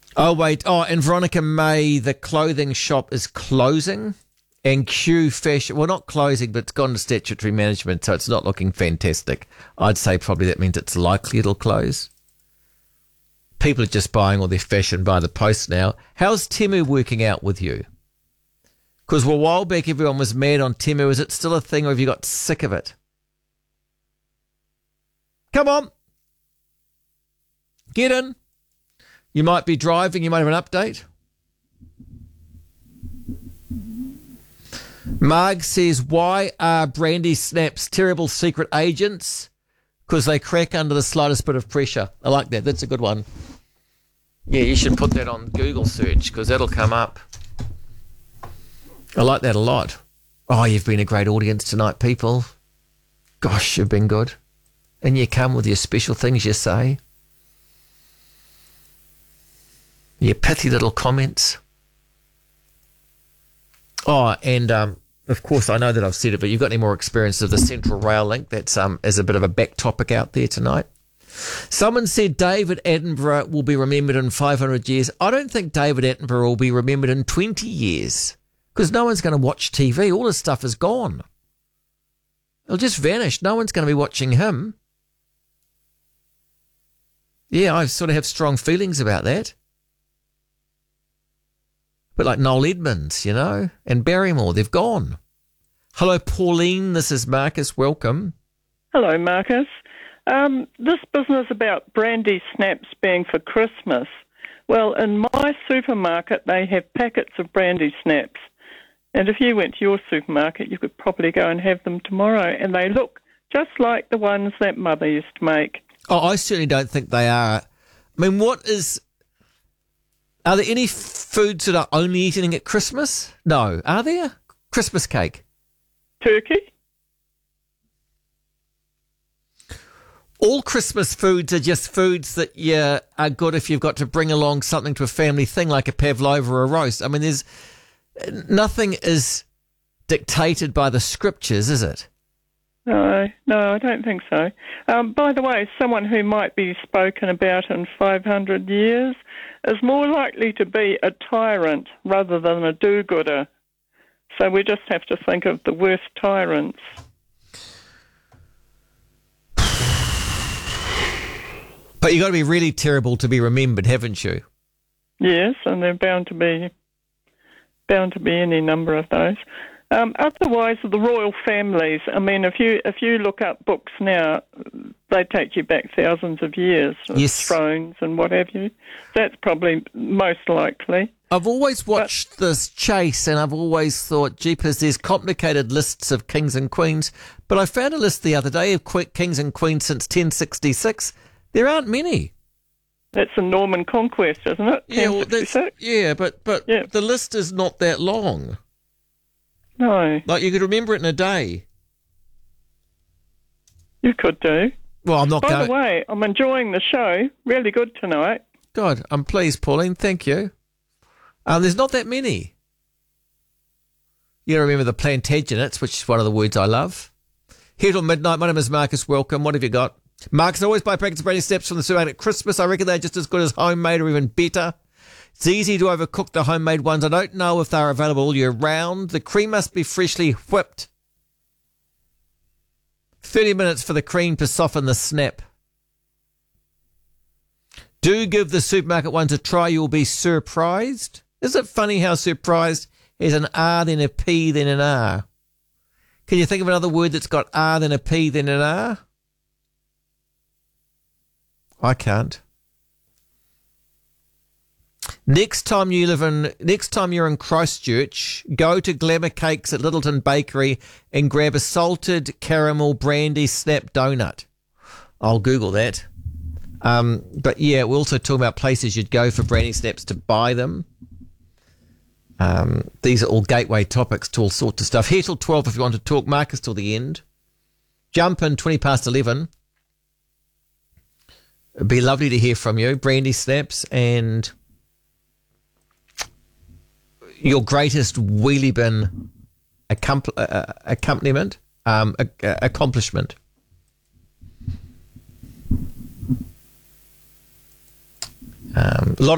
Oh, wait. Oh, and Veronica May, the clothing shop is closing. And Q Fashion, well, not closing, but it's gone to statutory management, so it's not looking fantastic. I'd say probably that means it's likely it'll close. People are just buying all their fashion by the post now. How's Temu working out with you? Because a while back everyone was mad on Temu. Is it still a thing, or have you got sick of it? Come on. Get in. You might be driving. You might have an update. Marg says, why are brandy snaps terrible secret agents? Because they crack under the slightest bit of pressure. I like that. That's a good one. Yeah, you should put that on Google search because that'll come up. I like that a lot. Oh, you've been a great audience tonight, people. Gosh, you've been good. And you come with your special things you say. Your pithy little comments. Oh, and of course, I know that I've said it, but you've got any more experience of the Central Rail link? That's is a bit of a back topic out there tonight. Someone said David Attenborough will be remembered in 500 years. I don't think David Attenborough will be remembered in 20 years because no one's going to watch TV. All his stuff is gone. It'll just vanish. No one's going to be watching him. Yeah, I sort of have strong feelings about that. But like Noel Edmonds, you know, and Barrymore, they've gone. Hello, Pauline. This is Marcus. Welcome. Hello, Marcus. This business about brandy snaps being for Christmas. Well, in my supermarket, they have packets of brandy snaps. And if you went to your supermarket, you could probably go and have them tomorrow. And they look just like the ones that Mother used to make. Oh, I certainly don't think they are. I mean, are there any foods that are only eating at Christmas? No. Are there? Christmas cake. Turkey? All Christmas foods are just foods that are good if you've got to bring along something to a family thing like a pavlova or a roast. I mean, there's nothing is dictated by the scriptures, is it? No, I don't think so. By the way, someone who might be spoken about in 500 years is more likely to be a tyrant rather than a do-gooder. So we just have to think of the worst tyrants. But you've got to be really terrible to be remembered, haven't you? Yes, and they're bound to be any number of those. Otherwise, the royal families. I mean, if you look up books now, they take you back thousands of years. Yes. Thrones and what have you. That's probably most likely. I've always watched this chase, and I've always thought, jeepers, there's complicated lists of kings and queens. But I found a list the other day of kings and queens since 1066. There aren't many. That's a Norman conquest, isn't it? Yeah, well, but yeah. The list is not that long. No. Like, you could remember it in a day. You could do. Well, I'm not going... By the way, I'm enjoying the show. Really good tonight. God, I'm pleased, Pauline. Thank you. There's not that many. You remember the Plantagenets, which is one of the words I love. Here till midnight. My name is Marcus. Welcome. What have you got? Marcus, I always buy packets of brandy snaps from the supermarket at Christmas. I reckon they're just as good as homemade or even better. It's easy to overcook the homemade ones. I don't know if they're available all year round. The cream must be freshly whipped. 30 minutes for the cream to soften the snap. Do give the supermarket ones a try. You'll be surprised. Is it funny how surprised is an R, then a P, then an R? Can you think of another word that's got R, then a P, then an R? I can't. Next time you're in Christchurch, go to Glamour Cakes at Littleton Bakery and grab a salted caramel brandy snap donut. I'll Google that. But yeah, we're also talking about places you'd go for brandy snaps to buy them. These are all gateway topics to all sorts of stuff. Here till 12 if you want to talk. Marcus till the end. Jump in 20 past 11. It'd be lovely to hear from you. Brandy snaps and your greatest wheelie bin accompaniment, accomplishment. A lot